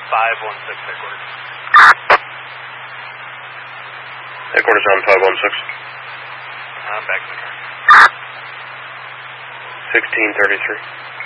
516 headquarters. Headquarters on 516. I'm back in the car. 1633.